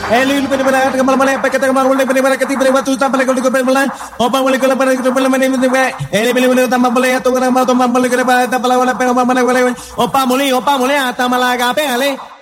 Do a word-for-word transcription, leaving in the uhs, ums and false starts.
Eli pele para que mal male paquete mal male pele para que ti pele tu ta pele ko pele mala opa male ko para que pele mane eli pele mane ta male to kana ma to male ko para ta pala wala pe ma mane wala opa mole opa mole ata malaga pele